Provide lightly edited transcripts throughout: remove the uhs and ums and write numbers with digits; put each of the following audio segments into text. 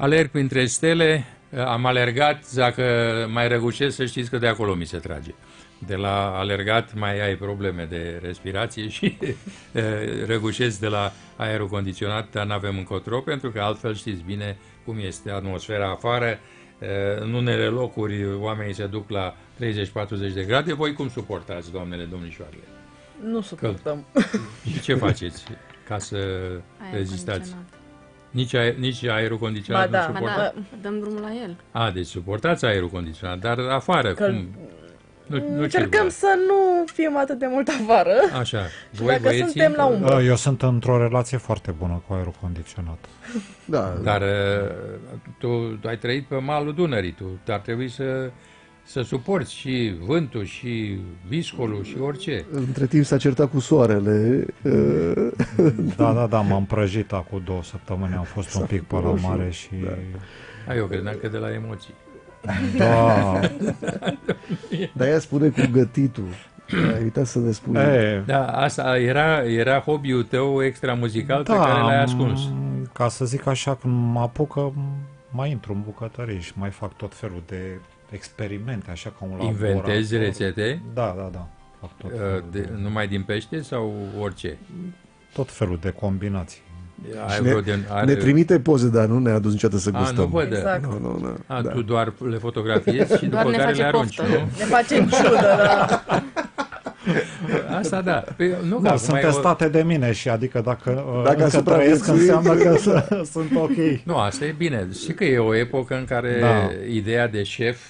Alerg printre stele, am alergat, dacă mai răgușesc să știți că de acolo mi se trage. De la alergat mai ai probleme de respirație și răgușesc de la aerul condiționat, dar n-avem încotro, pentru că altfel știți bine cum este atmosfera afară. În unele locuri oamenii se duc la 30-40 de grade. Voi cum suportați, doamnele, domnișoarele? Nu suportăm. Și ce faceți ca să rezistați? Nici aerul condiționat nu suportați? Da, dăm drumul la el. Deci suportați aerul condiționat, dar afară, cum? Încercăm să nu fim atât de mult afară. Așa. Voi, dacă suntem la umbră. Eu sunt într-o relație foarte bună cu aerul condiționat. Da. Dar tu ai trăit pe malul Dunării, tu ar trebui să suporți și vântul, și viscolul, și orice. Între timp s-a certat cu soarele. Da, m-am prăjit acum 2 săptămâni, am fost un pic pe la mare și... Eu credeam că de la emoții. Da. Dar ea spune cu gătitul. Ai uitat să ne spui. Da, asta era hobby-ul tău extramuzical pe care l-ai ascuns. Ca să zic așa, când mă apucă, mai intru în bucătărie și mai fac tot felul de experimente, așa ca un laborator. Inventezi rețete? Da. Fac tot numai din pește sau orice? Tot felul de combinații. Ne trimite poze, dar nu ne-a adus niciodată să gustăm. Nu văd. Exact. Tu doar le fotografiezi și după care le arunci. Ne face ciudă, da. Asta da. Nu, sunt testate de mine și adică dacă trăiesc înseamnă că sunt ok. Nu, asta e bine. Știi că e o epocă în care ideea de șef,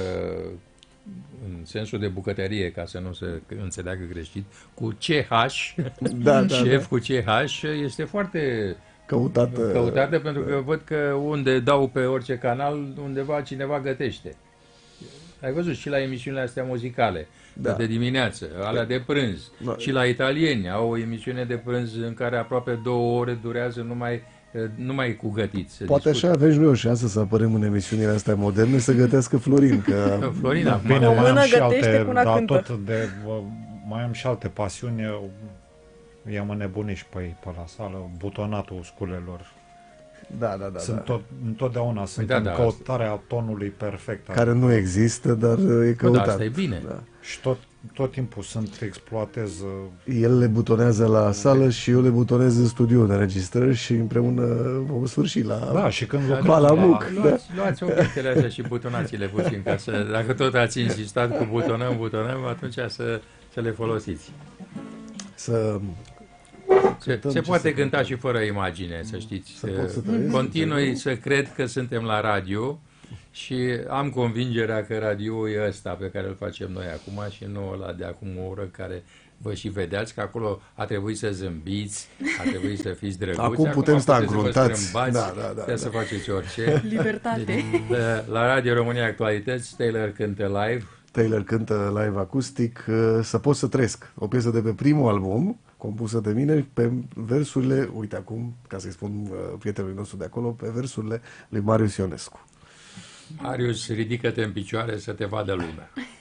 în sensul de bucătărie, ca să nu se înțeleagă greșit, cu CH, șef cu CH, este foarte căutată, pentru că văd că unde dau pe orice canal, undeva cineva gătește. Ai văzut și la emisiunile astea muzicale, de dimineață, alea de prânz, și la italieni au o emisiune de prânz în care aproape 2 ore durează numai cu gătiți. Poate așa avem și noi o șansă să apărăm în emisiunile astea moderne, să gătească Florin. Că... Florin, bine, mai am și alte, mai am și alte pasiuni. I-am înnebunit și pe ei pe la sală, butonatul sculelor. Întotdeauna sunt în căutarea tonului perfect. Care nu există, dar e căutat. Asta e bine. Da. Și tot timpul exploatez. El le butonează la sală și eu le butonez în studio de înregistrări și împreună vom sfârși la și când luați obiectele astea și butonați-le puțin, ca să, dacă tot ați insistat cu butonăm, atunci să le folosiți. Se poate cânta și fără imagine, să știți. Continui să cred că suntem la radio și am convingerea că radio e ăsta pe care îl facem noi acum și nu ăla de acum o oră care vă și vedeați, că acolo a trebuit să zâmbiți, a trebuit să fiți drăguți. Acum putem sta încruntați. Să faceți orice. Libertate. La Radio România Actualități, Taylor cântă live. Taylor cântă live acustic, Să pot să trăiesc. O piesă de pe primul album, compusă de mine, pe versurile, uite acum, ca să-i spun prietenului nostru de acolo, pe versurile lui Marius Ionescu. Marius, ridică-te în picioare să te vadă lumea.